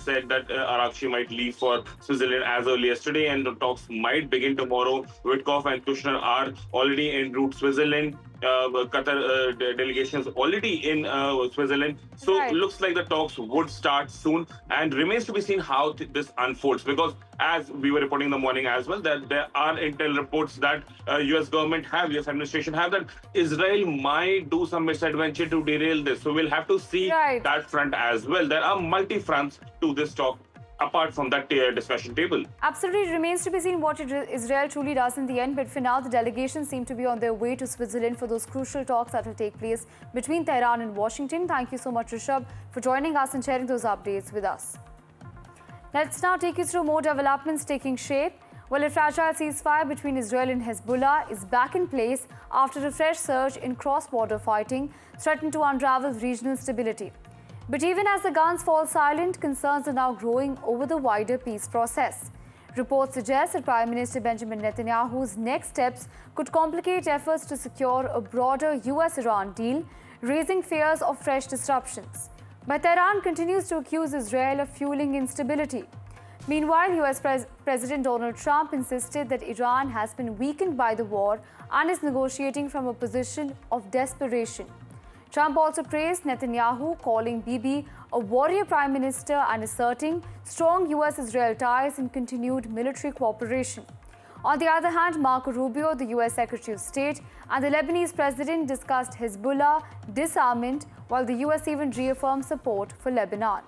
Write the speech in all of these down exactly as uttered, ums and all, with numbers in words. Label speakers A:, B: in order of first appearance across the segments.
A: said that uh, Arakshi might leave for Switzerland as early yesterday, and the talks might begin tomorrow. Witkoff and Kushner are already en route Switzerland. Uh, Qatar uh, de delegation is already in uh, Switzerland. So
B: right.
A: looks like the talks would start soon, and remains to be seen how th this unfolds. Because as we were reporting in the morning as well, that there are intel reports that uh, U S government have, U S administration have, that Israel might do some misadventure to derail this. So we'll have to see
B: right.
A: that front as well. There are multi fronts to this talk, apart from that uh, discussion table.
B: Absolutely, it remains to be seen what Israel truly does in the end. But for now, the delegations seem to be on their way to Switzerland for those crucial talks that will take place between Tehran and Washington. Thank you so much, Rishabh, for joining us and sharing those updates with us. Let's now take you through more developments taking shape. Well, a fragile ceasefire between Israel and Hezbollah is back in place after a fresh surge in cross-border fighting threatened to unravel regional stability. But even as the guns fall silent, concerns are now growing over the wider peace process. Reports suggest that Prime Minister Benjamin Netanyahu's next steps could complicate efforts to secure a broader U S Iran deal, raising fears of fresh disruptions. But Tehran continues to accuse Israel of fueling instability. Meanwhile, U S Pres President Donald Trump insisted that Iran has been weakened by the war and is negotiating from a position of desperation. Trump also praised Netanyahu, calling Bibi a warrior prime minister and asserting strong U S Israel ties and continued military cooperation. On the other hand, Marco Rubio, the U S Secretary of State, and the Lebanese president discussed Hezbollah disarmament, while the U S even reaffirmed support for Lebanon.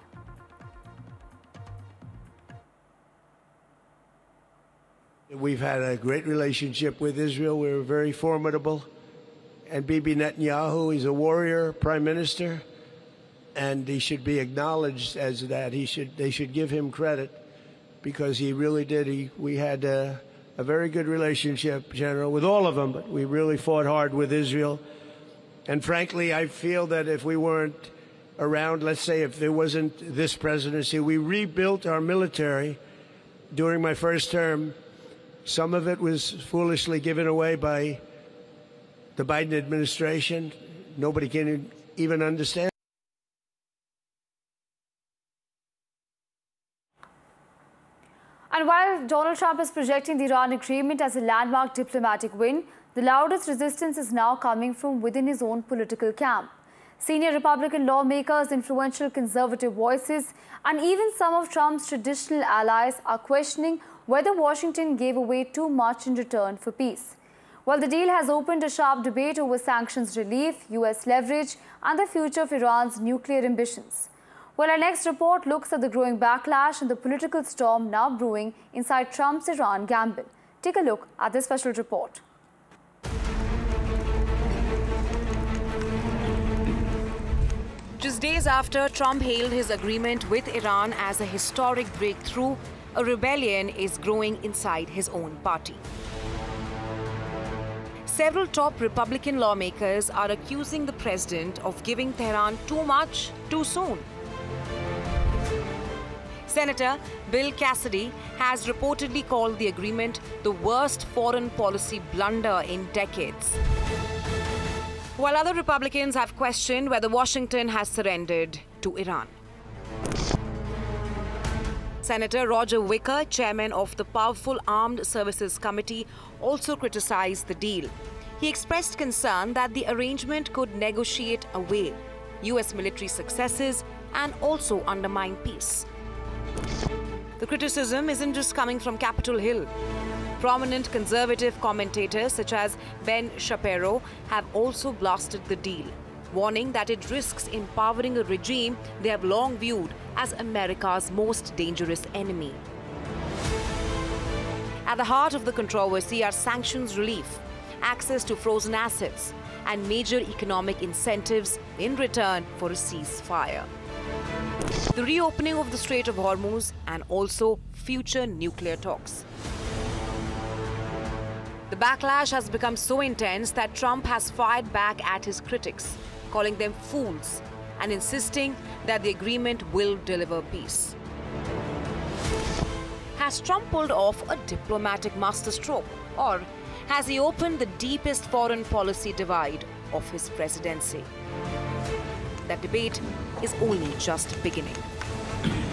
C: We've had a great relationship with Israel. We're very formidable. And Bibi Netanyahu is a warrior prime minister, and he should be acknowledged as that. He should, they should give him credit, because he really did. He, we had a, a very good relationship, General, with all of them, but we really fought hard with Israel. And frankly, I feel that if we weren't around, let's say if there wasn't this presidency, we rebuilt our military during my first term. Some of it was foolishly given away by the Biden administration. Nobody can even understand.
B: And while Donald Trump is projecting the Iran agreement as a landmark diplomatic win, the loudest resistance is now coming from within his own political camp. Senior Republican lawmakers, influential conservative voices, and even some of Trump's traditional allies are questioning whether Washington gave away too much in return for peace. While the deal has opened a sharp debate over sanctions relief, U S leverage, and the future of Iran's nuclear ambitions. Well, our next report looks at the growing backlash and the political storm now brewing inside Trump's Iran gamble. Take a look at this special report.
D: Just days after Trump hailed his agreement with Iran as a historic breakthrough, a rebellion is growing inside his own party. Several top Republican lawmakers are accusing the president of giving Tehran too much too soon. Senator Bill Cassidy has reportedly called the agreement the worst foreign policy blunder in decades, while other Republicans have questioned whether Washington has surrendered to Iran. Senator Roger Wicker, chairman of the powerful Armed Services Committee, also criticized the deal. He expressed concern that the arrangement could negotiate away U S military successes and also undermine peace. The criticism isn't just coming from Capitol Hill. Prominent conservative commentators such as Ben Shapiro have also blasted the deal, warning that it risks empowering a regime they have long viewed as America's most dangerous enemy. At the heart of the controversy are sanctions relief, access to frozen assets, and major economic incentives in return for a ceasefire. The reopening of the Strait of Hormuz and also future nuclear talks. The backlash has become so intense that Trump has fired back at his critics, calling them fools and insisting that the agreement will deliver peace. Has Trump pulled off a diplomatic masterstroke, or has he opened the deepest foreign policy divide of his presidency? That debate is only just beginning.